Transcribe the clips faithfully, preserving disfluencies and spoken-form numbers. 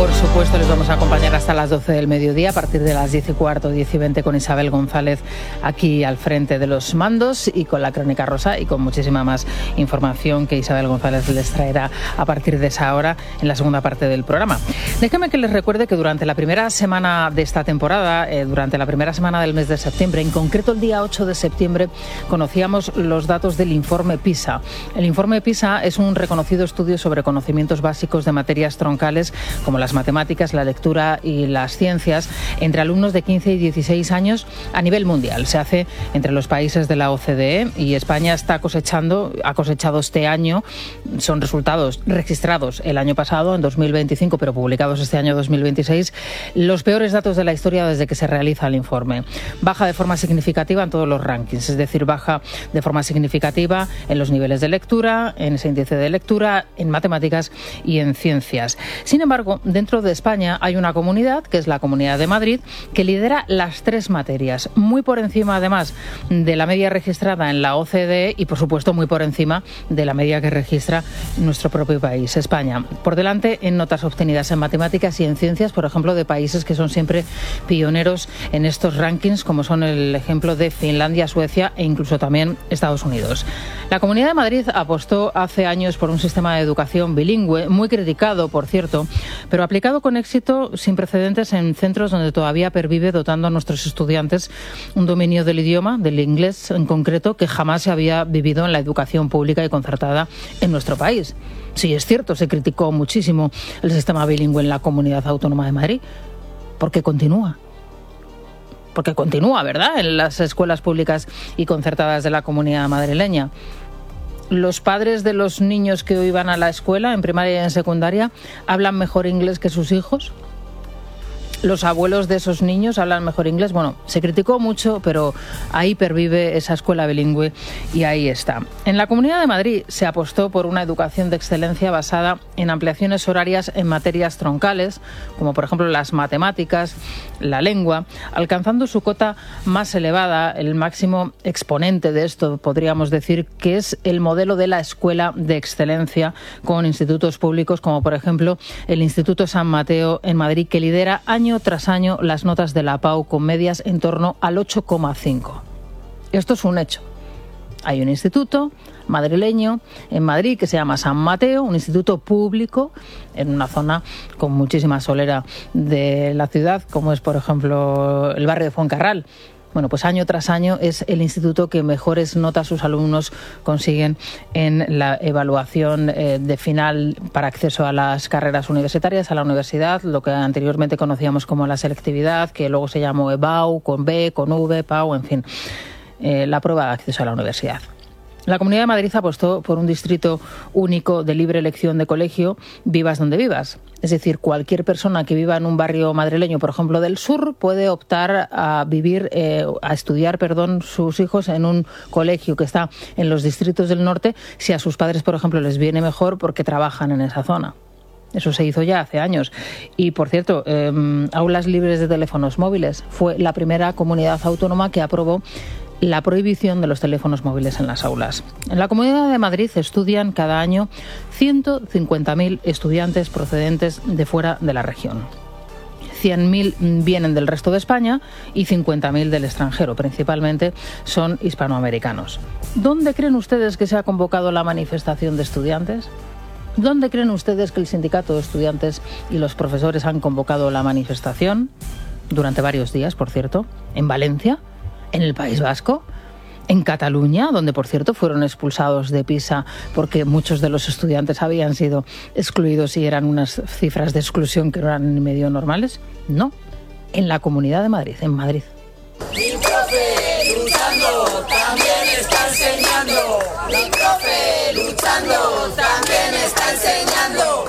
Por supuesto, les vamos a acompañar hasta las doce del mediodía, a partir de las diez y cuarto, diez y veinte, con Isabel González aquí al frente de los mandos y con la Crónica Rosa y con muchísima más información que Isabel González les traerá a partir de esa hora en la segunda parte del programa. Déjenme que les recuerde que durante la primera semana de esta temporada, eh, durante la primera semana del mes de septiembre, en concreto el día ocho de septiembre, conocíamos los datos del informe PISA. El informe PISA es un reconocido estudio sobre conocimientos básicos de materias troncales como las matemáticas, la lectura y las ciencias entre alumnos de quince y dieciséis años a nivel mundial. Se hace entre los países de la O C D E y España está cosechando, ha cosechado este año, son resultados registrados el año pasado, en dos mil veinticinco, pero publicados este año dos mil veintiséis, los peores datos de la historia desde que se realiza el informe. Baja de forma significativa en todos los rankings, es decir, baja de forma significativa en los niveles de lectura, en ese índice de lectura, en matemáticas y en ciencias. Sin embargo, dentro de España hay una comunidad, que es la Comunidad de Madrid, que lidera las tres materias, muy por encima además de la media registrada en la O C D E y por supuesto muy por encima de la media que registra nuestro propio país, España. Por delante en notas obtenidas en matemáticas y en ciencias, por ejemplo, de países que son siempre pioneros en estos rankings, como son el ejemplo de Finlandia, Suecia e incluso también Estados Unidos. La Comunidad de Madrid apostó hace años por un sistema de educación bilingüe, muy criticado, por cierto, pero aplicado con éxito sin precedentes en centros donde todavía pervive, dotando a nuestros estudiantes un dominio del idioma, del inglés en concreto, que jamás se había vivido en la educación pública y concertada en nuestro país. Sí, es cierto, se criticó muchísimo el sistema bilingüe en la Comunidad Autónoma de Madrid, porque continúa. Porque continúa, ¿verdad?, en las escuelas públicas y concertadas de la comunidad madrileña. Los padres de los niños que hoy van a la escuela, en primaria y en secundaria, ¿hablan mejor inglés que sus hijos? ¿Los abuelos de esos niños hablan mejor inglés? Bueno, se criticó mucho, pero ahí pervive esa escuela bilingüe y ahí está. En la Comunidad de Madrid se apostó por una educación de excelencia basada en ampliaciones horarias en materias troncales, como por ejemplo las matemáticas, la lengua, alcanzando su cota más elevada, el máximo exponente de esto, podríamos decir, que es el modelo de la escuela de excelencia con institutos públicos, como por ejemplo el Instituto San Mateo en Madrid, que lidera año tras año las notas de la P A U con medias en torno al ocho coma cinco. Esto es un hecho. Hay un instituto madrileño en Madrid que se llama San Mateo, un instituto público en una zona con muchísima solera de la ciudad, como es por ejemplo el barrio de Fuencarral. Bueno, pues año tras año es el instituto que mejores notas sus alumnos consiguen en la evaluación eh, de final para acceso a las carreras universitarias, a la universidad, lo que anteriormente conocíamos como la selectividad, que luego se llamó E B A U, con B, con V, P A U, en fin, eh, la prueba de acceso a la universidad. La Comunidad de Madrid apostó por un distrito único de libre elección de colegio, vivas donde vivas. Es decir, cualquier persona que viva en un barrio madrileño, por ejemplo, del sur, puede optar a vivir, eh, a estudiar, perdón, sus hijos en un colegio que está en los distritos del norte, si a sus padres, por ejemplo, les viene mejor porque trabajan en esa zona. Eso se hizo ya hace años. Y, por cierto, eh, aulas libres de teléfonos móviles. Fue la primera comunidad autónoma que aprobó la prohibición de los teléfonos móviles en las aulas. En la Comunidad de Madrid estudian cada año ciento cincuenta mil estudiantes procedentes de fuera de la región. cien mil vienen del resto de España y cincuenta mil del extranjero, principalmente son hispanoamericanos. ¿Dónde creen ustedes que se ha convocado la manifestación de estudiantes? ¿Dónde creen ustedes que el sindicato de estudiantes y los profesores han convocado la manifestación? Durante varios días, por cierto. ¿En Valencia? ¿En el País Vasco? ¿En Cataluña? Donde, por cierto, fueron expulsados de Pisa porque muchos de los estudiantes habían sido excluidos y eran unas cifras de exclusión que no eran ni medio normales. No. En la Comunidad de Madrid, en Madrid. Mi profe luchando también está enseñando. Mi profe luchando también está enseñando.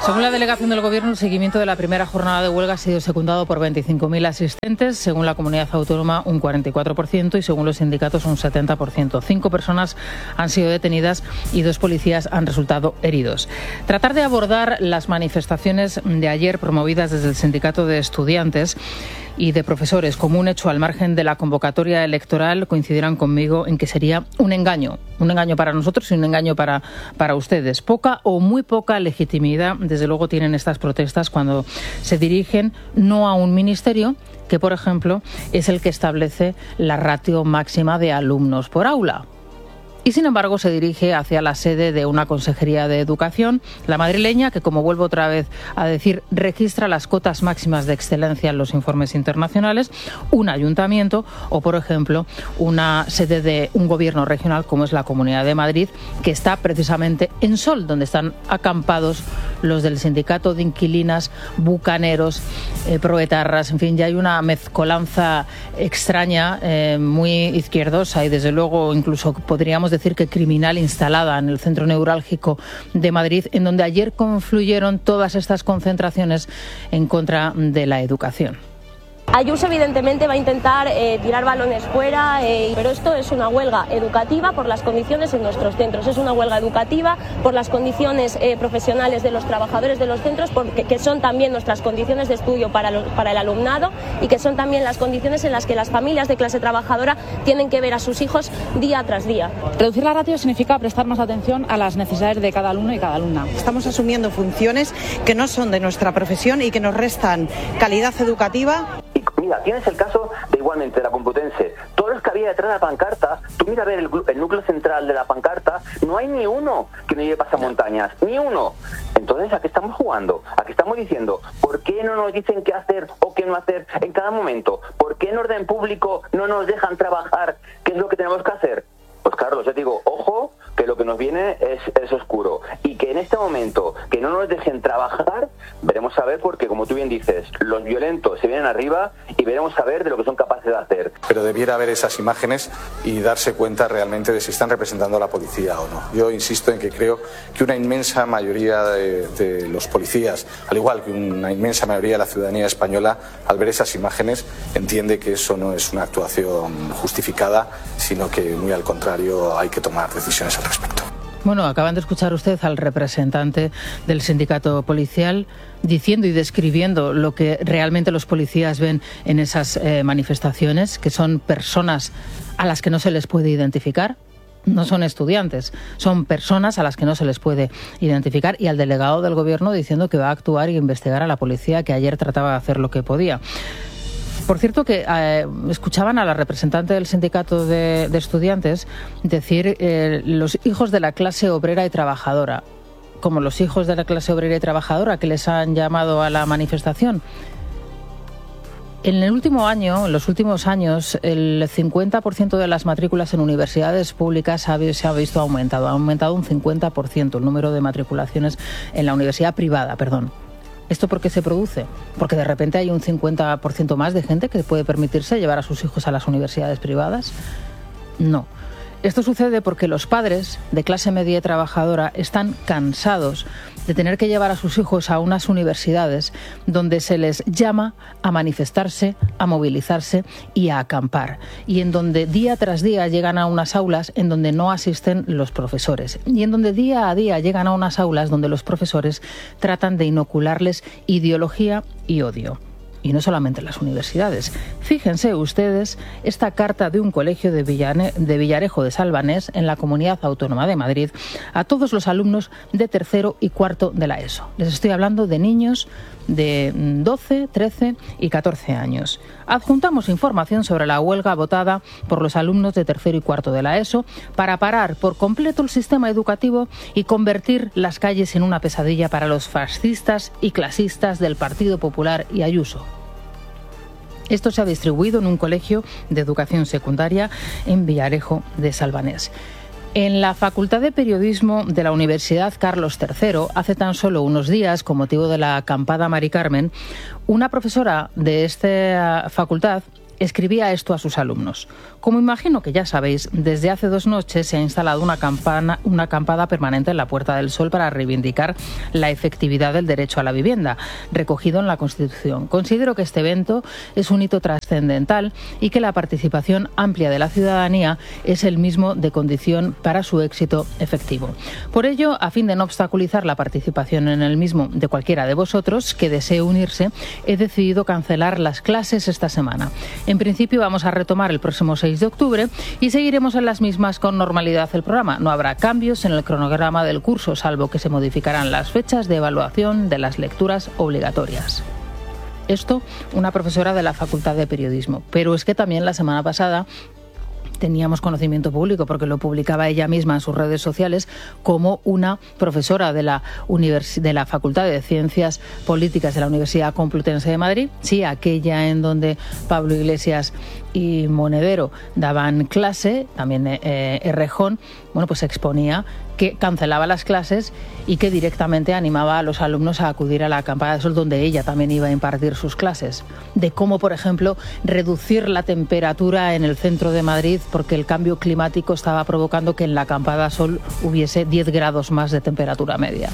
Según la delegación del Gobierno, el seguimiento de la primera jornada de huelga ha sido secundado por veinticinco mil asistentes, según la comunidad autónoma un cuarenta y cuatro por ciento y según los sindicatos un setenta por ciento. Cinco personas han sido detenidas y dos policías han resultado heridos. Tratar de abordar las manifestaciones de ayer promovidas desde el Sindicato de Estudiantes y de profesores como un hecho al margen de la convocatoria electoral coincidirán conmigo en que sería un engaño, un engaño para nosotros y un engaño para, para ustedes. Poca o muy poca legitimidad, desde luego, tienen estas protestas cuando se dirigen no a un ministerio que, por ejemplo, es el que establece la ratio máxima de alumnos por aula. Y, sin embargo, se dirige hacia la sede de una consejería de educación, la madrileña, que, como vuelvo otra vez a decir, registra las cotas máximas de excelencia en los informes internacionales, un ayuntamiento o, por ejemplo, una sede de un gobierno regional como es la Comunidad de Madrid, que está precisamente en Sol, donde están acampados los del sindicato de inquilinas, bucaneros, eh, proetarras, en fin, ya hay una mezcolanza extraña, eh, muy izquierdosa y, desde luego, incluso podríamos decir que criminal, instalada en el centro neurálgico de Madrid, en donde ayer confluyeron todas estas concentraciones en contra de la educación. Ayuso evidentemente va a intentar eh, tirar balones fuera, eh, pero esto es una huelga educativa por las condiciones en nuestros centros. Es una huelga educativa por las condiciones eh, profesionales de los trabajadores de los centros, porque, que son también nuestras condiciones de estudio para, lo, para el alumnado y que son también las condiciones en las que las familias de clase trabajadora tienen que ver a sus hijos día tras día. Reducir la ratio significa prestar más atención a las necesidades de cada alumno y cada alumna. Estamos asumiendo funciones que no son de nuestra profesión y que nos restan calidad educativa. Mira, tienes el caso de igualmente de la Complutense. Todos los que había detrás de la pancarta, tú mira a ver el, el núcleo central de la pancarta, no hay ni uno que no lleve pasamontañas, ni uno. Entonces, ¿a qué estamos jugando? ¿A qué estamos diciendo? ¿Por qué no nos dicen qué hacer o qué no hacer en cada momento? ¿Por qué en orden público no nos dejan trabajar? ¿Qué es lo que tenemos que hacer? Pues Carlos, yo te digo, ojo, que lo que nos viene es, es oscuro. Y que en este momento, que no nos dejen trabajar, veremos a ver, porque como tú bien dices, los violentos se vienen arriba y veremos a ver de lo que son capaces de hacer. Pero debiera haber esas imágenes y darse cuenta realmente de si están representando a la policía o no. Yo insisto en que creo que una inmensa mayoría de, de los policías, al igual que una inmensa mayoría de la ciudadanía española, al ver esas imágenes, entiende que eso no es una actuación justificada, sino que muy al contrario hay que tomar decisiones al respecto. Bueno, acaban de escuchar usted al representante del sindicato policial diciendo y describiendo lo que realmente los policías ven en esas eh, manifestaciones, que son personas a las que no se les puede identificar. No son estudiantes, son personas a las que no se les puede identificar, y al delegado del Gobierno diciendo que va a actuar y investigar a la policía, que ayer trataba de hacer lo que podía. Por cierto, que eh, escuchaban a la representante del sindicato de, de estudiantes decir eh, los hijos de la clase obrera y trabajadora, como los hijos de la clase obrera y trabajadora que les han llamado a la manifestación. En el último año, en los últimos años, el cincuenta por ciento de las matrículas en universidades públicas ha, se ha visto aumentado. Ha aumentado un cincuenta por ciento el número de matriculaciones en la universidad privada, perdón. ¿Esto por qué se produce? Porque de repente hay un cincuenta por ciento más de gente que puede permitirse llevar a sus hijos a las universidades privadas. No. Esto sucede porque los padres de clase media y trabajadora están cansados de tener que llevar a sus hijos a unas universidades donde se les llama a manifestarse, a movilizarse y a acampar, y en donde día tras día llegan a unas aulas en donde no asisten los profesores, y en donde día a día llegan a unas aulas donde los profesores tratan de inocularles ideología y odio. Y no solamente en las universidades. Fíjense ustedes esta carta de un colegio de, Villane, de Villarejo de Salvanés, en la Comunidad Autónoma de Madrid, a todos los alumnos de tercero y cuarto de la ESO. Les estoy hablando de niños de doce, trece y catorce años. Adjuntamos información sobre la huelga votada por los alumnos de tercero y cuarto de la ESO para parar por completo el sistema educativo y convertir las calles en una pesadilla para los fascistas y clasistas del Partido Popular y Ayuso. Esto se ha distribuido en un colegio de educación secundaria en Villarejo de Salvanés. En la Facultad de Periodismo de la Universidad Carlos tercero, hace tan solo unos días, con motivo de la acampada Mari Carmen, una profesora de esta facultad escribía esto a sus alumnos. Como imagino que ya sabéis, desde hace dos noches se ha instalado una, campana, una acampada permanente en la Puerta del Sol para reivindicar la efectividad del derecho a la vivienda, recogido en la Constitución. Considero que este evento es un hito trascendental y que la participación amplia de la ciudadanía es el mismo de condición para su éxito efectivo. Por ello, a fin de no obstaculizar la participación en el mismo de cualquiera de vosotros que desee unirse, he decidido cancelar las clases esta semana. En principio vamos a retomar el próximo seis de octubre y seguiremos en las mismas con normalidad el programa. No habrá cambios en el cronograma del curso, salvo que se modificarán las fechas de evaluación de las lecturas obligatorias. Esto, una profesora de la Facultad de Periodismo. Pero es que también la semana pasada teníamos conocimiento público, porque lo publicaba ella misma en sus redes sociales, como una profesora de la, univers- de la Facultad de Ciencias Políticas de la Universidad Complutense de Madrid, sí, aquella en donde Pablo Iglesias y Monedero daban clase, también eh, Errejón, bueno, pues exponía que cancelaba las clases y que directamente animaba a los alumnos a acudir a la acampada de sol, donde ella también iba a impartir sus clases. De cómo, por ejemplo, reducir la temperatura en el centro de Madrid, porque el cambio climático estaba provocando que en la acampada de sol hubiese diez grados más de temperatura media.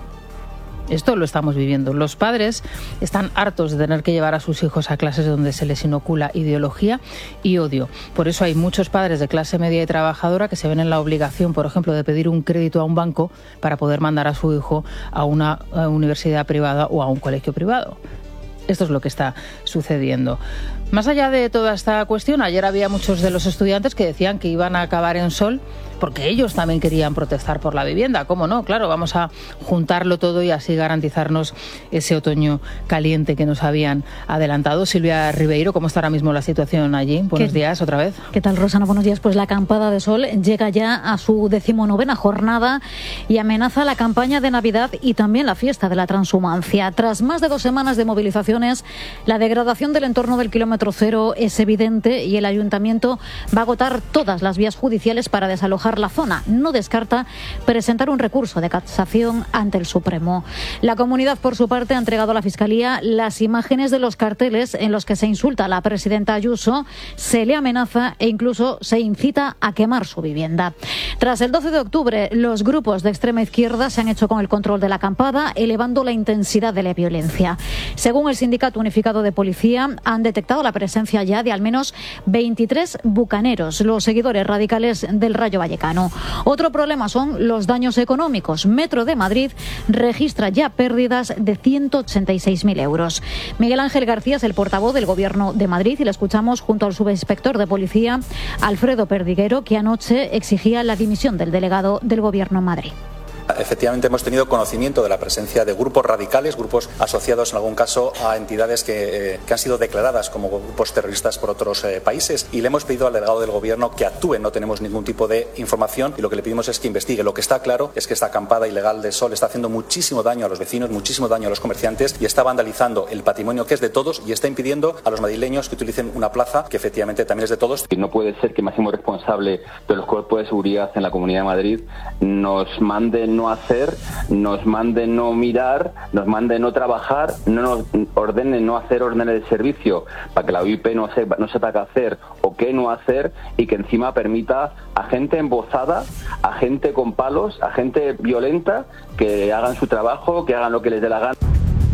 Esto lo estamos viviendo. Los padres están hartos de tener que llevar a sus hijos a clases donde se les inocula ideología y odio. Por eso hay muchos padres de clase media y trabajadora que se ven en la obligación, por ejemplo, de pedir un crédito a un banco para poder mandar a su hijo a una universidad privada o a un colegio privado. Esto es lo que está sucediendo. Más allá de toda esta cuestión, ayer había muchos de los estudiantes que decían que iban a acabar en Sol porque ellos también querían protestar por la vivienda. ¿Cómo no? Claro, vamos a juntarlo todo y así garantizarnos ese otoño caliente que nos habían adelantado. Silvia Ribeiro, ¿cómo está ahora mismo la situación allí? Buenos días, otra vez. ¿Qué tal, Rosana? Buenos días. Pues la acampada de Sol llega ya a su decimonovena jornada y amenaza la campaña de Navidad y también la fiesta de la transhumancia. Tras más de dos semanas de movilizaciones, la degradación del entorno del kilómetro cero es evidente y el ayuntamiento va a agotar todas las vías judiciales para desalojar la zona. No descarta presentar un recurso de casación ante el Supremo. La comunidad, por su parte, ha entregado a la Fiscalía las imágenes de los carteles en los que se insulta a la presidenta Ayuso, se le amenaza e incluso se incita a quemar su vivienda. Tras el doce de octubre, los grupos de extrema izquierda se han hecho con el control de la acampada, elevando la intensidad de la violencia. Según el Sindicato Unificado de Policía, han detectado la presencia ya de al menos veintitrés bucaneros, los seguidores radicales del Rayo Vallecano. Otro problema son los daños económicos. Metro de Madrid registra ya pérdidas de ciento ochenta y seis mil euros. Miguel Ángel García es el portavoz del Gobierno de Madrid y le escuchamos junto al subinspector de Policía, Alfredo Perdiguero, que anoche exigía la dimisión del delegado del Gobierno en Madrid. Efectivamente, hemos tenido conocimiento de la presencia de grupos radicales, grupos asociados en algún caso a entidades que, eh, que han sido declaradas como grupos terroristas por otros eh, países, y le hemos pedido al delegado del Gobierno que actúe. No tenemos ningún tipo de información y lo que le pedimos es que investigue. Lo que está claro es que esta acampada ilegal de Sol está haciendo muchísimo daño a los vecinos, muchísimo daño a los comerciantes y está vandalizando el patrimonio que es de todos y está impidiendo a los madrileños que utilicen una plaza que efectivamente también es de todos. No puede ser que el máximo responsable de los cuerpos de seguridad en la Comunidad de Madrid nos mande no hacer, nos mande no mirar, nos mande no trabajar, no nos ordene no hacer órdenes de servicio para que la U I P no sepa, no sepa qué hacer o qué no hacer, y que encima permita a gente embozada, a gente con palos, a gente violenta que hagan su trabajo, que hagan lo que les dé la gana.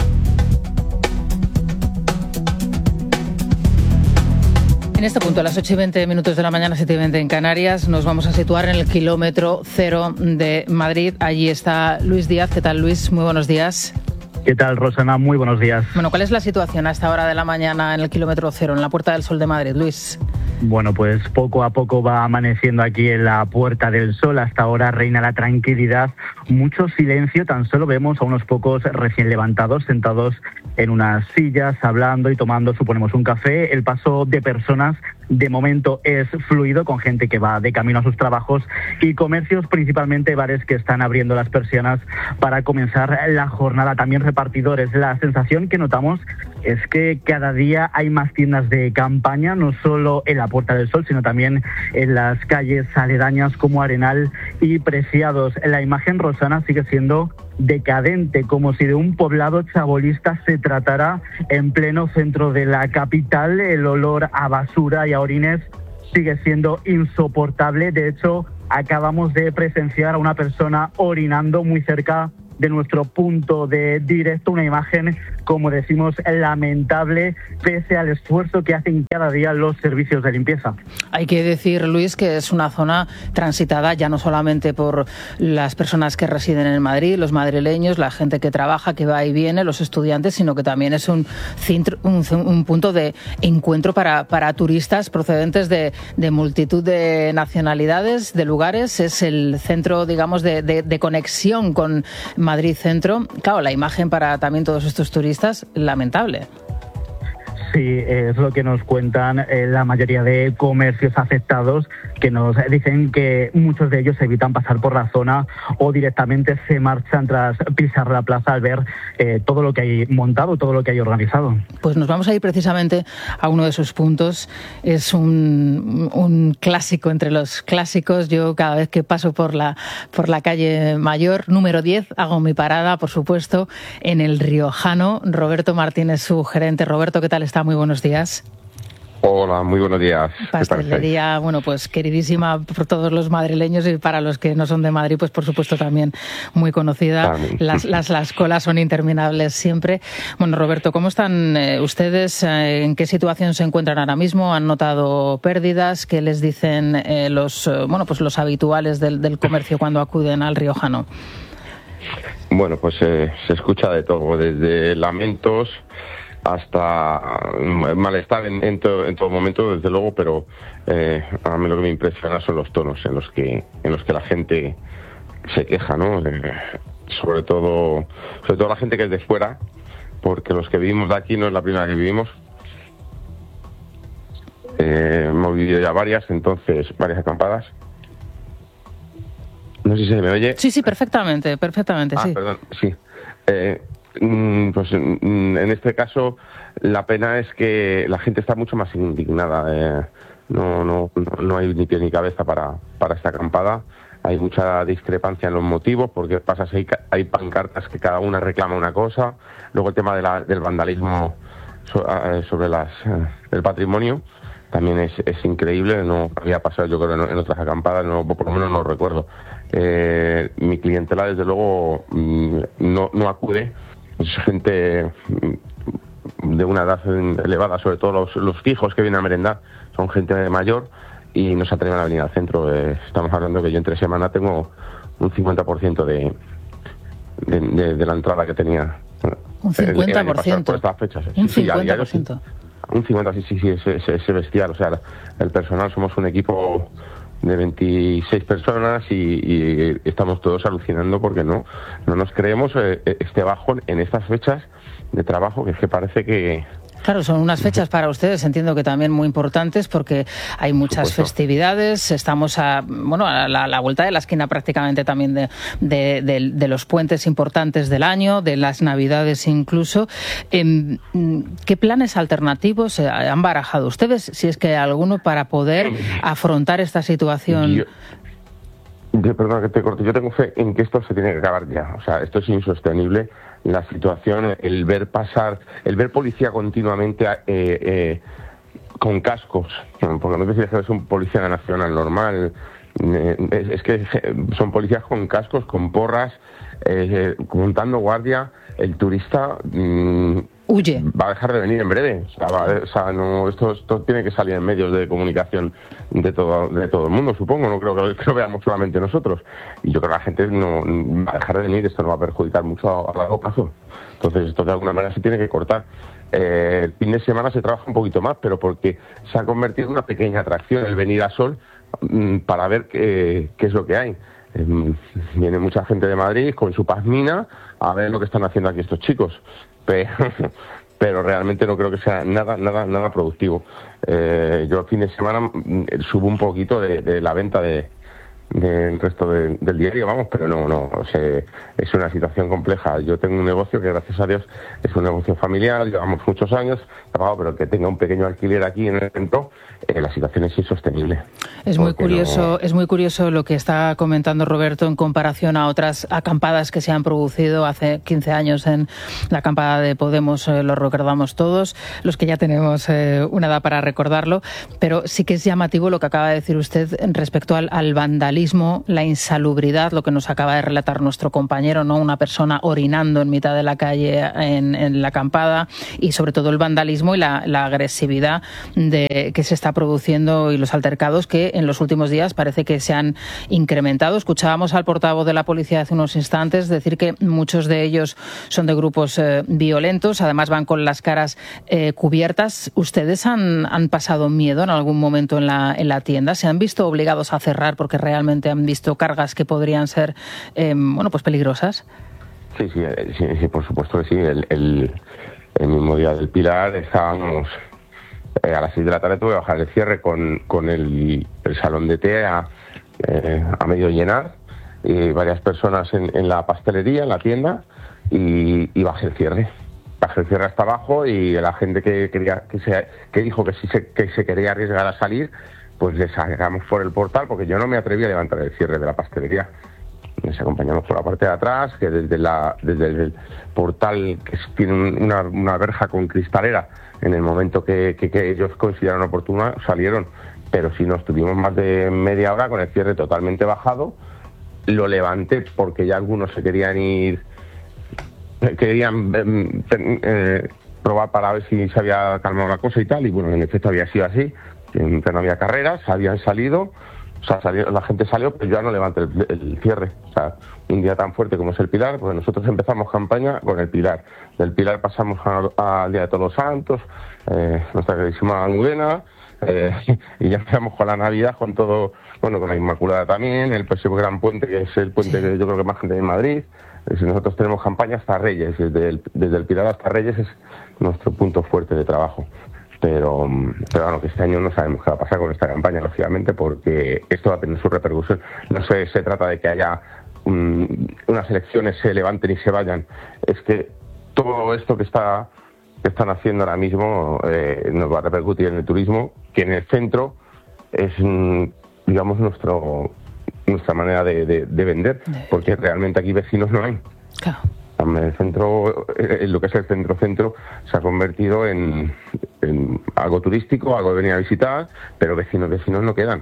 En este punto, a las ocho y veinte minutos de la mañana, siete y veinte en Canarias, nos vamos a situar en el kilómetro cero de Madrid. Allí está Luis Díaz. ¿Qué tal, Luis? Muy buenos días. ¿Qué tal, Rosana? Muy buenos días. Bueno, ¿cuál es la situación a esta hora de la mañana en el kilómetro cero, en la Puerta del Sol de Madrid, Luis? Bueno, pues poco a poco va amaneciendo aquí en la Puerta del Sol. Hasta ahora reina la tranquilidad, mucho silencio. Tan solo vemos a unos pocos recién levantados sentados en unas sillas, hablando y tomando, suponemos, un café. El paso de personas de momento es fluido, con gente que va de camino a sus trabajos y comercios, principalmente bares, que están abriendo las persianas para comenzar la jornada. También repartidores. La sensación que notamos es que cada día hay más tiendas de campaña, no solo en la Puerta del Sol, sino también en las calles aledañas como Arenal y Preciados. La imagen, Rosana, sigue siendo decadente, como si de un poblado chabolista se tratara en pleno centro de la capital. El olor a basura y a orines sigue siendo insoportable. De hecho, acabamos de presenciar a una persona orinando muy cerca de nuestro punto de directo, una imagen, como decimos, lamentable, pese al esfuerzo que hacen cada día los servicios de limpieza. Hay que decir, Luis, que es una zona transitada ya no solamente por las personas que residen en Madrid, los madrileños, la gente que trabaja, que va y viene, los estudiantes, sino que también es un, centro, un, un punto de encuentro para, para turistas procedentes de, de multitud de nacionalidades, de lugares. Es el centro, digamos, de, de, de conexión con Madrid Centro. Claro, la imagen para también todos estos turistas, lamentable. Sí, es lo que nos cuentan eh, la mayoría de comercios afectados, que nos dicen que muchos de ellos evitan pasar por la zona o directamente se marchan tras pisar la plaza al ver eh, todo lo que hay montado, todo lo que hay organizado. Pues nos vamos a ir precisamente a uno de esos puntos. Es un, un clásico entre los clásicos. Yo cada vez que paso por la, por la calle Mayor, número diez, hago mi parada, por supuesto, en el Riojano. Roberto Martínez, su gerente. Roberto, ¿qué tal está? Muy buenos días. Hola, muy buenos días. Pastelería, bueno, pues queridísima por todos los madrileños y para los que no son de Madrid, pues por supuesto también muy conocida. Las, las, las colas son interminables siempre. Bueno, Roberto, ¿cómo están eh, ustedes? Eh, ¿En qué situación se encuentran ahora mismo? ¿Han notado pérdidas? ¿Qué les dicen eh, los, eh, bueno, pues los habituales del, del comercio cuando acuden al Riojano? Bueno, pues eh, se escucha de todo, desde lamentos hasta malestar en, en, to, en todo momento, desde luego, pero eh, a mí lo que me impresiona son los tonos en los que en los que la gente se queja, ¿no? Eh, sobre todo sobre todo la gente que es de fuera, porque los que vivimos de aquí no es la primera que vivimos. Eh, hemos vivido ya varias, entonces, varias acampadas. No sé si se me oye. Sí, sí, perfectamente, perfectamente, ah, sí. Perdón, sí. Eh, Pues en este caso la pena es que la gente está mucho más indignada. Eh, no, no, no hay ni pie ni cabeza para, para esta acampada. Hay mucha discrepancia en los motivos, porque pasa hay, hay pancartas que cada una reclama una cosa. Luego el tema de la, del vandalismo so, eh, sobre las eh, el patrimonio también es, es increíble. No había pasado, yo creo, en, en otras acampadas, no, por lo menos no lo recuerdo. Eh, mi clientela, desde luego, no, no acude. Es gente de una edad elevada, sobre todo los, los fijos que vienen a merendar, son gente mayor y no se atreven a venir al centro. Eh, estamos hablando que yo entre semana tengo un cincuenta por ciento de, de, de, de la entrada que tenía. Un cincuenta por ciento. Por estas fechas. Un sí, cincuenta por ciento. Sí, un cincuenta, sí, sí, sí, es, es, es bestial. O sea, el personal, somos un equipo de veintiséis personas y, y estamos todos alucinando porque no no nos creemos eh, este bajón en estas fechas de trabajo, que es que parece que... Claro, son unas fechas para ustedes, entiendo que también muy importantes, porque hay muchas festividades, estamos a bueno a la, a la vuelta de la esquina prácticamente también de, de, de, de los puentes importantes del año, de las Navidades incluso. ¿Qué planes alternativos han barajado ustedes, si es que hay alguno, para poder afrontar esta situación? Yo, yo, perdona que te corte, yo tengo fe en que esto se tiene que acabar ya. O sea, esto es insostenible. La situación, el ver pasar, el ver policía continuamente eh, eh, con cascos, porque no te decir que es un policía nacional normal, eh, es, es que son policías con cascos, con porras, eh, montando guardia. El turista mmm, huye. Va a dejar de venir en breve. O sea, va, o sea no, esto, esto tiene que salir en medios de comunicación de todo, de todo el mundo, supongo. No creo que, que lo veamos solamente nosotros. Y yo creo que la gente no va a dejar de venir. Esto no va a perjudicar mucho a, a largo plazo. Entonces, esto de alguna manera se tiene que cortar. Eh, el fin de semana se trabaja un poquito más, pero porque se ha convertido en una pequeña atracción el venir a Sol mmm, para ver qué, qué es lo que hay. Eh, viene mucha gente de Madrid con su pasmina a ver lo que están haciendo aquí estos chicos. Pero, pero realmente no creo que sea nada, nada, nada productivo. Eh, yo el fin de semana subo un poquito de, de la venta de del resto de, del diario, vamos, pero no, no, o sea, es una situación compleja. Yo tengo un negocio que, gracias a Dios, es un negocio familiar, llevamos muchos años, pero que tenga un pequeño alquiler aquí en el centro, eh, la situación es insostenible. Es muy curioso, no... es muy curioso lo que está comentando Roberto en comparación a otras acampadas que se han producido hace quince años en la acampada de Podemos, eh, lo recordamos todos, los que ya tenemos eh, una edad para recordarlo, pero sí que es llamativo lo que acaba de decir usted respecto al, al vandalismo, la insalubridad, lo que nos acaba de relatar nuestro compañero, ¿no? Una persona orinando en mitad de la calle en, en la acampada, y sobre todo el vandalismo y la, la agresividad de, que se está produciendo, y los altercados que en los últimos días parece que se han incrementado. Escuchábamos al portavoz de la policía hace unos instantes decir que muchos de ellos son de grupos eh, violentos, además van con las caras eh, cubiertas. ¿Ustedes han, han pasado miedo en algún momento en la, en la tienda? ¿Se han visto obligados a cerrar porque realmente han visto cargas que podrían ser eh, bueno, pues peligrosas? Sí, sí, sí, sí, por supuesto que sí. El, el, el mismo día del Pilar estábamos eh, a las seis de la tarde, tuve que bajar el cierre con, con el, el salón de té a, eh, a medio llenar, y varias personas en, en la pastelería, en la tienda, y, y bajé el cierre. Bajé el cierre hasta abajo, y la gente que quería que, se, que dijo que si se, que se quería arriesgar a salir, pues les sacamos por el portal, porque yo no me atreví a levantar el cierre de la pastelería. Les acompañamos por la parte de atrás, que desde, la, desde el portal, que tiene una, una verja con cristalera, en el momento que, que, que ellos consideraron oportuno, salieron. Pero si nos tuvimos más de media hora con el cierre totalmente bajado, lo levanté porque ya algunos se querían ir, querían eh, eh, probar para ver si se había calmado la cosa y tal, y bueno, en efecto había sido así. Que no había carreras, habían salido, o sea, salió, la gente salió, pero yo ya no levanté el, el cierre. O sea, un día tan fuerte como es el Pilar, pues nosotros empezamos campaña con el Pilar. Del Pilar pasamos al Día de Todos los Santos, eh, nuestra queridísima Almudena, eh, y ya empezamos con la Navidad, con todo, bueno, con la Inmaculada también, el próximo Gran Puente, que es el puente que yo creo que más gente hay en Madrid. Nosotros tenemos campaña hasta Reyes, desde el, desde el Pilar hasta Reyes es nuestro punto fuerte de trabajo. Pero, pero bueno, que este año no sabemos qué va a pasar con esta campaña, lógicamente, porque esto va a tener su repercusión. No se, se trata de que haya um, unas elecciones, se levanten y se vayan. Es que todo esto que está que están haciendo ahora mismo eh, nos va a repercutir en el turismo, que en el centro es, digamos, nuestro nuestra manera de, de, de vender, porque realmente aquí vecinos no hay. Claro. El centro, lo que es el centro-centro, se ha convertido en, en algo turístico, algo de venir a visitar, pero vecinos, vecinos no quedan.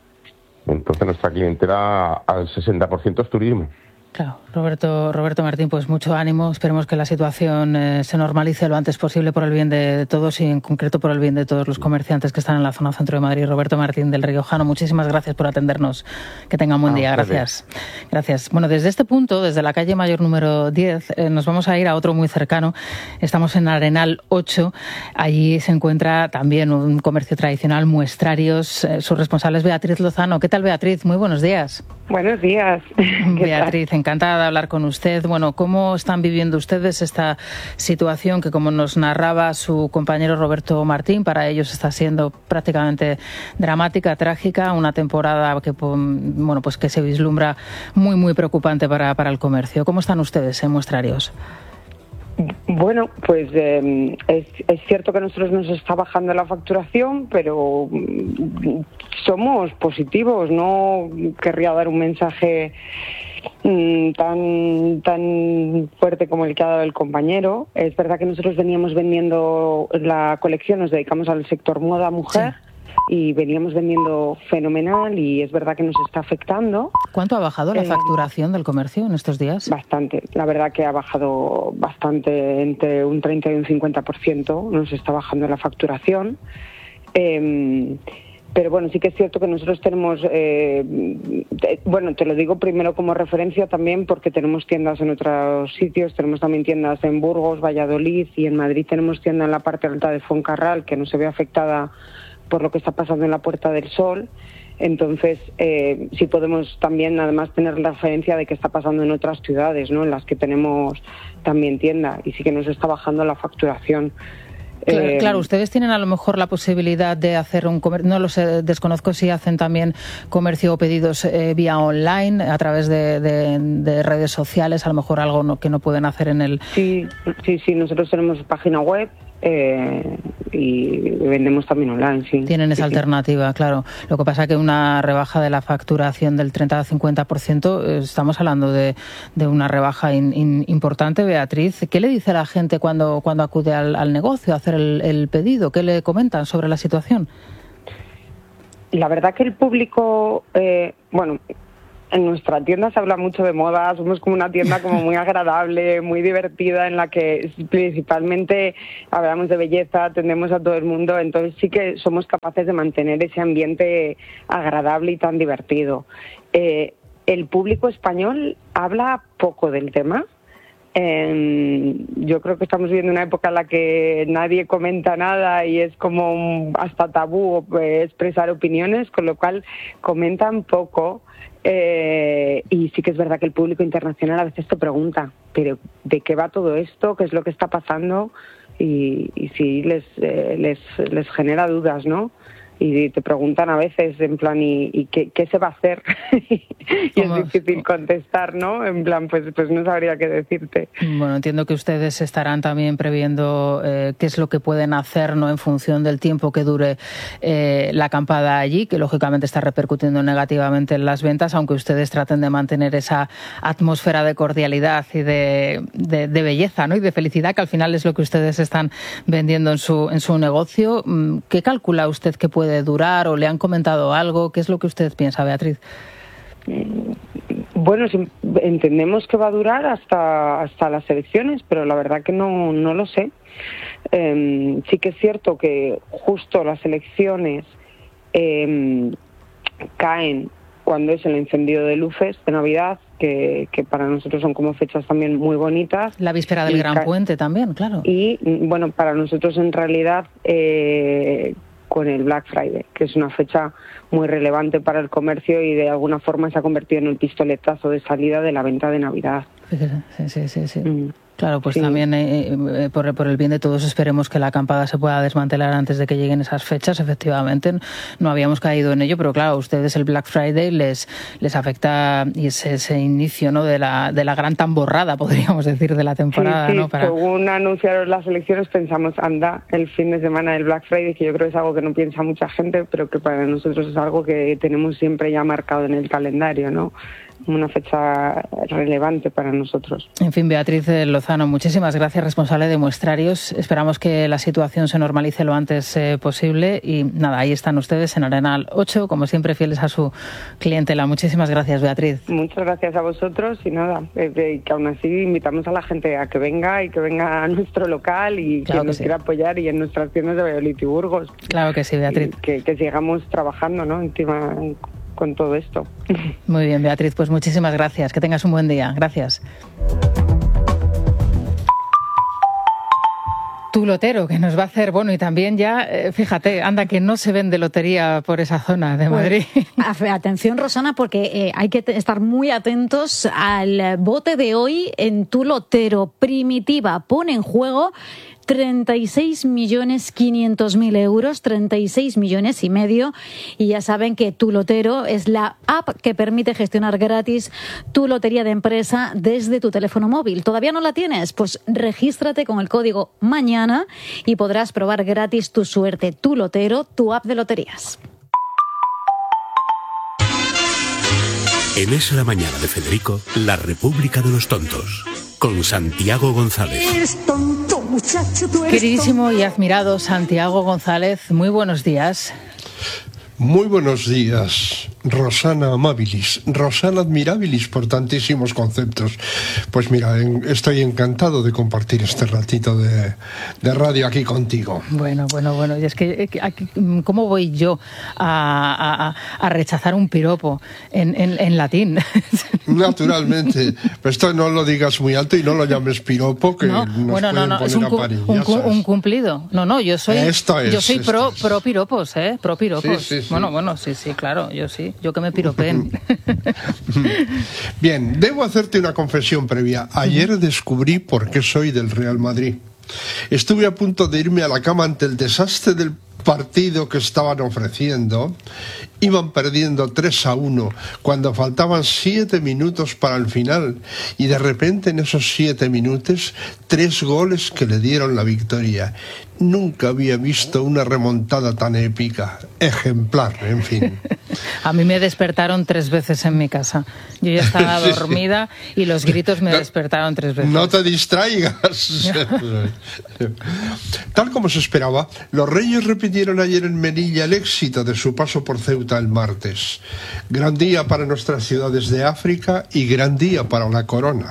Entonces nuestra clientela al sesenta por ciento es turismo. Claro, Roberto, Roberto Martín, pues mucho ánimo. Esperemos que la situación eh, se normalice lo antes posible por el bien de, de todos, y en concreto por el bien de todos los comerciantes que están en la zona centro de Madrid. Roberto Martín del Riojano, muchísimas gracias por atendernos. Que tengan buen día. Gracias. Gracias. Bueno, desde este punto, desde la calle Mayor número diez, eh, nos vamos a ir a otro muy cercano. Estamos en Arenal ocho. Allí se encuentra también un comercio tradicional, Muestrarios. Eh, su responsable es Beatriz Lozano. ¿Qué tal, Beatriz? Muy buenos días. Buenos días. Beatriz, encantada de hablar con usted. Bueno, ¿cómo están viviendo ustedes esta situación que, como nos narraba su compañero Roberto Martín, para ellos está siendo prácticamente dramática, trágica, una temporada que, bueno, pues que se vislumbra muy, muy preocupante para, para el comercio? ¿Cómo están ustedes en Muestrarios? Bueno, pues eh, es, es cierto que a nosotros nos está bajando la facturación, pero somos positivos. No querría dar un mensaje mm, tan tan fuerte como el que ha dado el compañero. Es verdad que nosotros veníamos vendiendo la colección, nos dedicamos al sector moda mujer. Sí. Y veníamos vendiendo fenomenal, y es verdad que nos está afectando. ¿Cuánto ha bajado la eh, facturación del comercio en estos días? Bastante. La verdad que ha bajado bastante, entre un treinta y un cincuenta por ciento nos está bajando la facturación. Eh, pero bueno, sí que es cierto que nosotros tenemos, eh, eh, bueno, te lo digo primero como referencia también porque tenemos tiendas en otros sitios, tenemos también tiendas en Burgos, Valladolid, y en Madrid tenemos tienda en la parte alta de Fuencarral, que no se ve afectada por lo que está pasando en la Puerta del Sol. Entonces, eh, sí podemos también además tener referencia de qué está pasando en otras ciudades, ¿no?, en las que tenemos también tienda, y sí que nos está bajando la facturación. Claro, Eh, claro, ustedes tienen a lo mejor la posibilidad de hacer un comercio, no lo sé, desconozco si hacen también comercio o pedidos eh, vía online, a través de, de, de redes sociales, a lo mejor algo no, que no pueden hacer en el... Sí, sí, sí, nosotros tenemos página web. Eh, y vendemos también online, sí. Tienen esa sí, alternativa, sí. Claro. Lo que pasa es que una rebaja de la facturación del treinta al cincuenta por ciento, eh, estamos hablando de, de una rebaja in, in, importante. Beatriz, ¿qué le dice a la gente cuando, cuando acude al, al negocio a hacer el, el pedido? ¿Qué le comentan sobre la situación? La verdad que el público, eh, bueno... En nuestra tienda se habla mucho de moda, somos como una tienda como muy agradable, muy divertida, en la que principalmente hablamos de belleza, atendemos a todo el mundo, entonces sí que somos capaces de mantener ese ambiente agradable y tan divertido. Eh, el público español habla poco del tema. Eh, yo creo que estamos viviendo una época en la que nadie comenta nada y es como hasta tabú eh, expresar opiniones, con lo cual comentan poco. Eh, y sí que es verdad que el público internacional a veces te pregunta, pero ¿de qué va todo esto? ¿Qué es lo que está pasando? Y, y sí les, eh, les, les genera dudas, ¿no? Y te preguntan a veces en plan, ¿y, y qué, qué se va a hacer? Y es difícil contestar, ¿no? En plan, pues, pues no sabría qué decirte. Bueno, entiendo que ustedes estarán también previendo eh, qué es lo que pueden hacer, ¿no?, en función del tiempo que dure eh, la acampada allí, que lógicamente está repercutiendo negativamente en las ventas, aunque ustedes traten de mantener esa atmósfera de cordialidad y de, de, de belleza, ¿no?, y de felicidad, que al final es lo que ustedes están vendiendo en su, en su negocio. ¿Qué calcula usted que puede de durar, o le han comentado algo? ¿Qué es lo que usted piensa, Beatriz? Bueno, entendemos que va a durar hasta hasta las elecciones, pero la verdad que no, no lo sé. Eh, sí que es cierto que justo las elecciones eh, caen cuando es el encendido de luces de Navidad, que, que para nosotros son como fechas también muy bonitas. La víspera del Gran Puente también, claro. Y bueno, para nosotros en realidad... Eh, con el Black Friday, que es una fecha muy relevante para el comercio y de alguna forma se ha convertido en el pistoletazo de salida de la venta de Navidad. Sí, sí, sí, sí. Mm. Claro, pues sí. también eh, eh, por, por el bien de todos esperemos que la acampada se pueda desmantelar antes de que lleguen esas fechas. Efectivamente, no habíamos caído en ello, pero claro, a ustedes el Black Friday les les afecta, y ese, ese inicio, ¿no?, de la de la gran tamborrada, podríamos decir, de la temporada. Sí, sí. ¿No? Para... Según anunciaron las elecciones pensamos, anda, el fin de semana del Black Friday, que yo creo que es algo que no piensa mucha gente, pero que para nosotros es algo que tenemos siempre ya marcado en el calendario, ¿no? Una fecha relevante para nosotros. En fin, Beatriz Lozano, muchísimas gracias, responsable de muestrarios. Esperamos que la situación se normalice lo antes eh, posible y nada, ahí están ustedes en Arenal ocho, como siempre fieles a su clientela. Muchísimas gracias, Beatriz. Muchas gracias a vosotros y nada, eh, que aún así invitamos a la gente a que venga y que venga a nuestro local y claro que nos sí. quiera apoyar, y en nuestras tiendas de Valladolid y Burgos. Claro que sí, Beatriz. Que, que sigamos trabajando, ¿no?, encima con todo esto. Muy bien, Beatriz, pues muchísimas gracias. Que tengas un buen día. Gracias. Tu lotero, que nos va a hacer, bueno, y también ya, eh, fíjate, anda que no se vende lotería por esa zona de Madrid. Pues, atención, Rosana, porque eh, hay que estar muy atentos al bote de hoy en Tu Lotero. Primitiva pone en juego treinta y seis millones quinientos mil euros, treinta y seis millones y medio. Y ya saben que Tu Lotero es la app que permite gestionar gratis tu lotería de empresa desde tu teléfono móvil. ¿Todavía no la tienes? Pues regístrate con el código MAÑANA y podrás probar gratis tu suerte. Tu Lotero, tu app de loterías. En Es la Mañana de Federico, la República de los Tontos, con Santiago González. Eres tonto, muchacho, tú eres Queridísimo y admirado Santiago González, muy buenos días. Muy buenos días. Rosana Amabilis, Rosana Admirabilis por tantísimos conceptos. Pues mira, en, estoy encantado de compartir este ratito de, de radio aquí contigo. Bueno, bueno, bueno, y es que aquí, ¿cómo voy yo a, a, a rechazar un piropo en, en, en latín? Naturalmente, pero esto no lo digas muy alto y no lo llames piropo, que no, nos bueno, no, no, es un, cu un, cu un cumplido. No, no, yo soy, esto es, yo soy pro, es. pro piropos, ¿eh? Pro piropos. Sí, sí, sí. Bueno, bueno, sí, sí, claro, yo sí, yo que me piropeen. Bien, debo hacerte una confesión previa. Ayer descubrí por qué soy del Real Madrid. Estuve a punto de irme a la cama ante el desastre del partido que estaban ofreciendo. Iban perdiendo tres a uno cuando faltaban siete minutos para el final, y de repente en esos siete minutos tres goles que le dieron la victoria. Nunca había visto una remontada tan épica, ejemplar, en fin. A mí me despertaron tres veces en mi casa. Yo ya estaba sí, dormida sí. y los gritos me no, despertaron tres veces. No te distraigas. Tal como se esperaba, los Reyes repitieron ayer en Melilla el éxito de su paso por Ceuta el martes. Gran día para nuestras ciudades de África y gran día para la corona.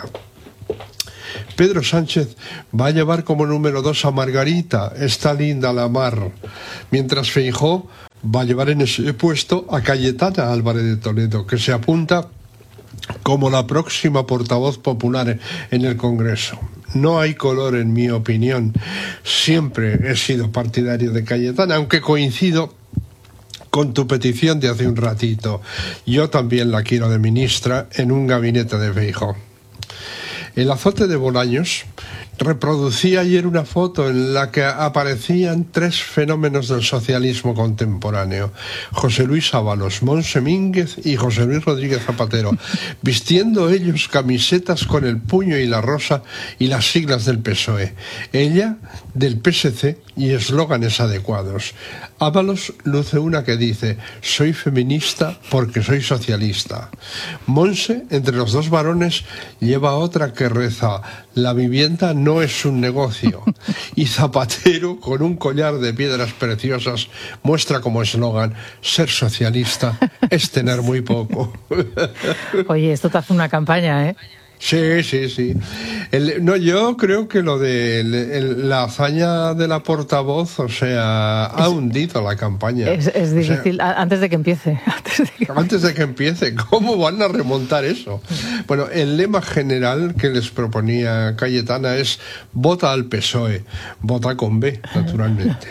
Pedro Sánchez va a llevar como número dos a Margarita, esta linda la mar, mientras Feijóo va a llevar en ese puesto a Cayetana Álvarez de Toledo, que se apunta como la próxima portavoz popular en el Congreso. No hay color en mi opinión. Siempre he sido partidario de Cayetana, aunque coincido con tu petición de hace un ratito. Yo también la quiero de ministra en un gabinete de Feijóo. El azote de Bolaños reproducía ayer una foto en la que aparecían tres fenómenos del socialismo contemporáneo: José Luis Ábalos, Montse Mínguez y José Luis Rodríguez Zapatero, vistiendo ellos camisetas con el puño y la rosa y las siglas del P S O E, ella del P S C y eslóganes adecuados. Ábalos luce una que dice: soy feminista porque soy socialista. Montse, entre los dos varones, lleva otra que reza: la vivienda no es un negocio. Y Zapatero, con un collar de piedras preciosas, muestra como eslogan: ser socialista es tener muy poco. Oye, esto te hace una campaña, ¿eh? Sí, sí, sí. El, no, yo creo que lo de el, el, la hazaña de la portavoz, o sea, ha es, hundido la campaña. Es, es difícil, o sea, antes de que empiece. Antes de que... antes de que empiece, ¿cómo van a remontar eso? Bueno, el lema general que les proponía Cayetana es: vota al P S O E, vota con B, naturalmente.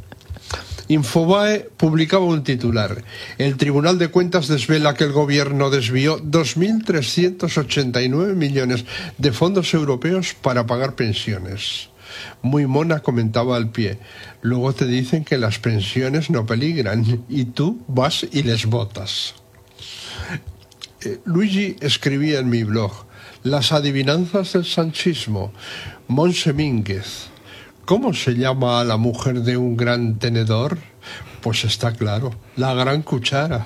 Infobae publicaba un titular: el Tribunal de Cuentas desvela que el gobierno desvió dos mil trescientos ochenta y nueve millones de fondos europeos para pagar pensiones. Muy mona, comentaba al pie. Luego te dicen que las pensiones no peligran y tú vas y les votas. Eh, Luigi escribía en mi blog: las adivinanzas del sanchismo. Montse Mínguez: ¿cómo se llama a la mujer de un gran tenedor? Pues está claro, la gran cuchara.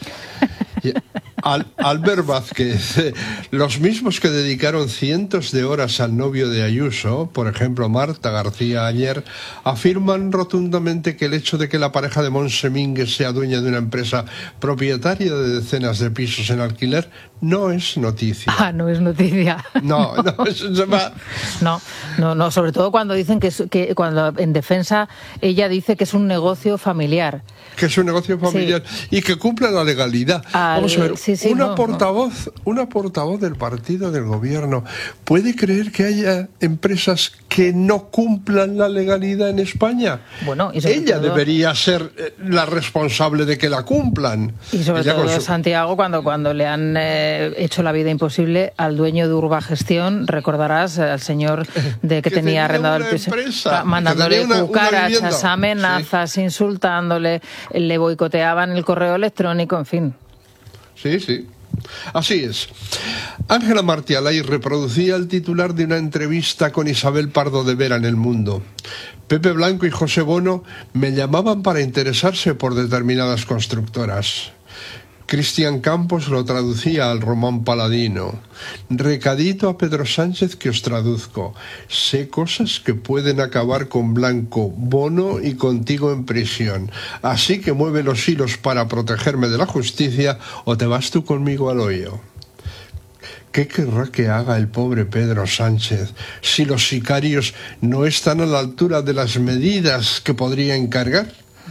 Al, Albert Vázquez: los mismos que dedicaron cientos de horas al novio de Ayuso, por ejemplo Marta García ayer, afirman rotundamente que el hecho de que la pareja de Montse Mínguez sea dueña de una empresa propietaria de decenas de pisos en alquiler no es noticia. Ah, no es noticia. No, no, se va. no, no, no, sobre todo cuando dicen que, es, que cuando en defensa ella dice que es un negocio familiar. Que es un negocio familiar sí. y que cumple la legalidad. Al, Vamos a ver, sí, sí, una no, portavoz, no. una portavoz del partido del gobierno puede creer que haya empresas que no cumplan la legalidad en España. Bueno, y ella todo, debería ser la responsable de que la cumplan. Y sobre ella todo su... Santiago, cuando cuando le han eh, hecho la vida imposible al dueño de Urbagestión, recordarás al señor de que, que tenía, tenía arrendado el piso, empresa, mandándole una, cucarachas, una amenazas, sí. insultándole, le boicoteaban el correo electrónico, en fin. Sí, sí. Así es. Ángela Martialay reproducía el titular de una entrevista con Isabel Pardo de Vera en El Mundo. Pepe Blanco y José Bono me llamaban para interesarse por determinadas constructoras. Cristian Campos lo traducía al Román Paladino. Recadito a Pedro Sánchez que os traduzco. Sé cosas que pueden acabar con Blanco, Bono y contigo en prisión. Así que mueve los hilos para protegerme de la justicia o te vas tú conmigo al hoyo. ¿Qué querrá que haga el pobre Pedro Sánchez si los sicarios no están a la altura de las medidas que podría encargar?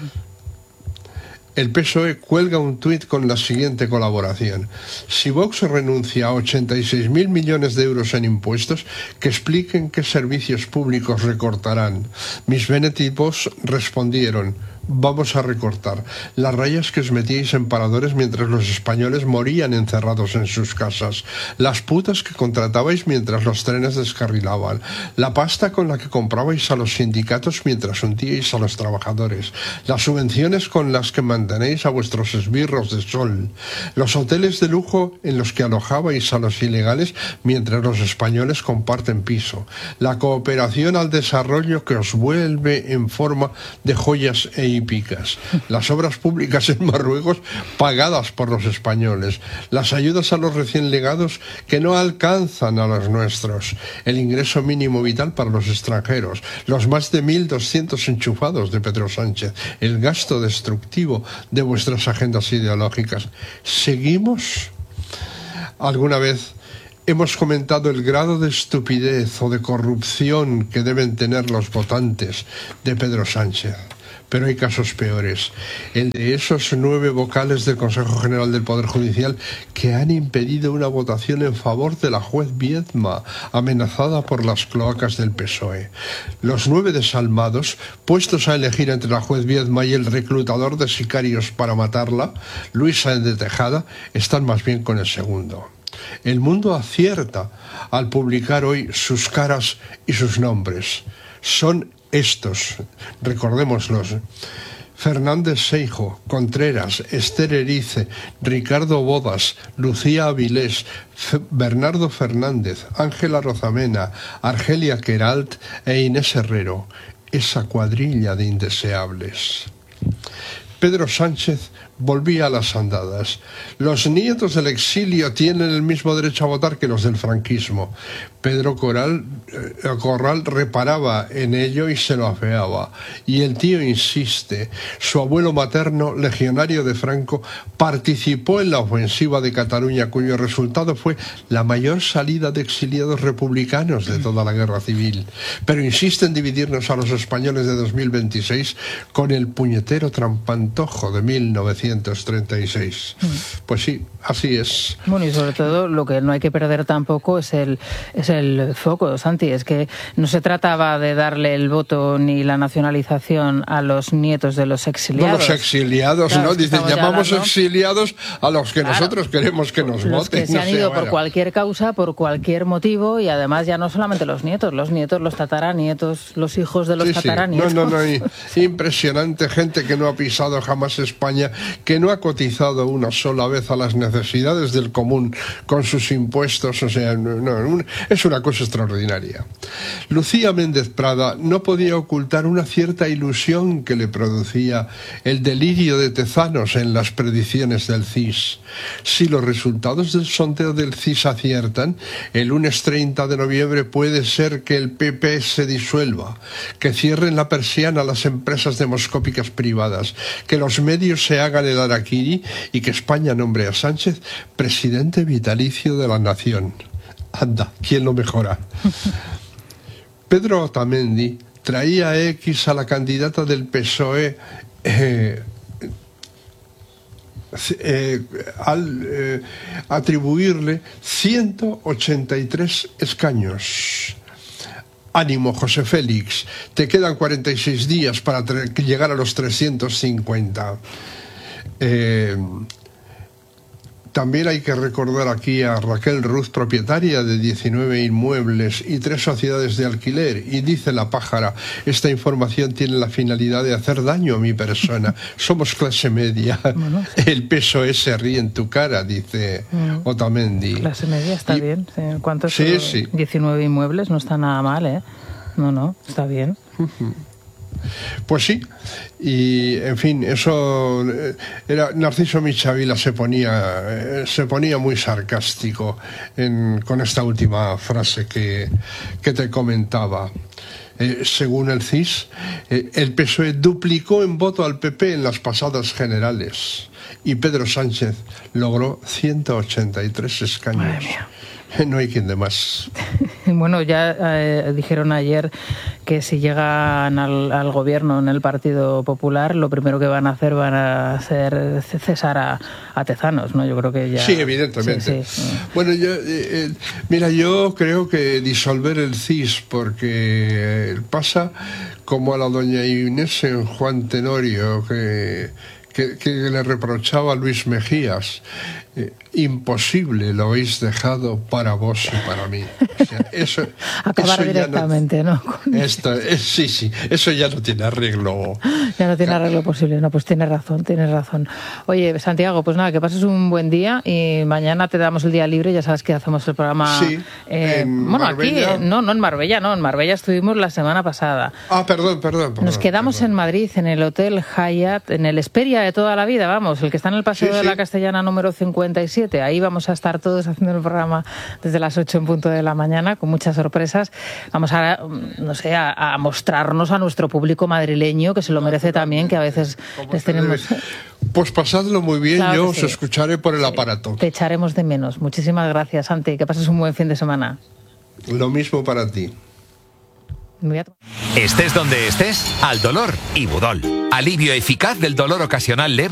El P S O E cuelga un tuit con la siguiente colaboración. Si Vox renuncia a ochenta y seis mil millones de euros en impuestos, que expliquen qué servicios públicos recortarán. Mis benetipos respondieron: vamos a recortar las rayas que os metíais en paradores mientras los españoles morían encerrados en sus casas, las putas que contratabais mientras los trenes descarrilaban, la pasta con la que comprabais a los sindicatos mientras hundíais a los trabajadores, las subvenciones con las que mantenéis a vuestros esbirros de sol, los hoteles de lujo en los que alojabais a los ilegales mientras los españoles comparten piso, la cooperación al desarrollo que os vuelve en forma de joyas e hípicas, las obras públicas en Marruecos pagadas por los españoles, las ayudas a los recién legados que no alcanzan a los nuestros, el ingreso mínimo vital para los extranjeros, los más de mil doscientos enchufados de Pedro Sánchez, el gasto destructivo de vuestras agendas ideológicas. ¿Seguimos? ¿Alguna vez hemos comentado el grado de estupidez o de corrupción que deben tener los votantes de Pedro Sánchez? Pero hay casos peores. El de esos nueve vocales del Consejo General del Poder Judicial que han impedido una votación en favor de la juez Viedma, amenazada por las cloacas del P S O E. Los nueve desalmados, puestos a elegir entre la juez Viedma y el reclutador de sicarios para matarla, Luis Sáenz de Tejada, están más bien con el segundo. El mundo acierta al publicar hoy sus caras y sus nombres. Son estos, recordémoslos: Fernández Seijo, Contreras, Esther Erice, Ricardo Bodas, Lucía Avilés, F- Bernardo Fernández, Ángela Rozamena, Argelia Queralt e Inés Herrero. Esa cuadrilla de indeseables. Pedro Sánchez volvía a las andadas. Los nietos del exilio tienen el mismo derecho a votar que los del franquismo. Pedro Corral, eh, Corral reparaba en ello y se lo afeaba. Y el tío insiste. Su abuelo materno, legionario de Franco, participó en la ofensiva de Cataluña, cuyo resultado fue la mayor salida de exiliados republicanos de toda la guerra civil. Pero insiste en dividirnos a los españoles de dos mil veintiséis con el puñetero trampantojo de mil novecientos treinta y seis. Pues sí, así es. Bueno, y sobre todo lo que no hay que perder tampoco es el es el foco, Santi. Es que no se trataba de darle el voto ni la nacionalización a los nietos de los exiliados. No, los exiliados, claro, ¿no? Dicen, llamamos hablando... exiliados a los que claro, nosotros queremos que nos los voten. Que se han no ido sé, por bueno. cualquier causa, por cualquier motivo, y además ya no solamente los nietos, los nietos, los tataranietos, los hijos de los sí, tataranietos. Sí. No, no, no. Impresionante, gente que no ha pisado jamás España, que no ha cotizado una sola vez a las necesidades del común con sus impuestos. O sea, no, no, es una cosa extraordinaria. Lucía Méndez Prada no podía ocultar una cierta ilusión que le producía el delirio de Tezanos en las predicciones del C I S. Si los resultados del sondeo del C I S aciertan, el lunes treinta de noviembre puede ser que el P P se disuelva, que cierren la persiana las empresas demoscópicas privadas, que los medios se hagan el harakiri y que España nombre a Sánchez presidente vitalicio de la nación. Anda, ¿quién lo mejora? Pedro Otamendi traía X a la candidata del P S O E eh, eh, al eh, atribuirle ciento ochenta y tres escaños. Ánimo, José Félix, te quedan cuarenta y seis días para llegar a los trescientos cincuenta. Eh, También hay que recordar aquí a Raquel Ruz, propietaria de diecinueve inmuebles y tres sociedades de alquiler, y dice la pájara: esta información tiene la finalidad de hacer daño a mi persona. Somos clase media. Bueno, sí. El P S O E se ríe en tu cara, dice mm. Otamendi. Clase media está y, bien. ¿Cuántos? Sí, sí. diecinueve inmuebles, no está nada mal, ¿eh? No, no, está bien. Uh-huh. Pues sí, y en fin, eso era Narciso Michavila se ponía se ponía muy sarcástico en, con esta última frase que, que te comentaba. Eh, según el C I S, eh, el P S O E duplicó en voto al P P en las pasadas generales y Pedro Sánchez logró ciento ochenta y tres escaños. Madre mía. No hay quien de más. Bueno, ya eh, dijeron ayer que si llegan al, al gobierno en el Partido Popular, lo primero que van a hacer van a hacer cesar a, a Tezanos, ¿no? Yo creo que ya... Sí, evidentemente. Sí, sí. Bueno, yo, eh, eh, mira, yo creo que disolver el C I S, porque pasa como a la doña Inés en Juan Tenorio, que, que, que le reprochaba a Luis Mejías. Eh, imposible lo habéis dejado para vos y para mí. O sea, eso, acabar eso directamente, no, ¿no? Esto, es, sí, sí, eso ya no tiene arreglo. Ya no tiene arreglo posible, no, pues tienes razón, tienes razón. Oye, Santiago, pues nada, que pases un buen día y mañana te damos el día libre, ya sabes que hacemos el programa... Sí, eh, en bueno, Marbella. aquí, no, no en Marbella, no, en Marbella estuvimos la semana pasada. Ah, perdón, perdón. perdón Nos quedamos perdón. en Madrid, en el Hotel Hyatt, en el Hesperia de toda la vida, vamos, el que está en el Paseo Sí, de sí. la Castellana número cincuenta y siete, ahí vamos a estar todos haciendo el programa desde las ocho en punto de la mañana, con muchas sorpresas. Vamos a, no sé, a, a mostrarnos a nuestro público madrileño, que se lo merece también, que a veces les tenemos... Pues pasadlo muy bien, Claro yo que os sí. escucharé por el aparato. Te echaremos de menos. Muchísimas gracias, Santi, que pases un buen fin de semana. Lo mismo para ti. Me voy a... Estés donde estés, al dolor Ibudol. Alivio eficaz del dolor ocasional leve.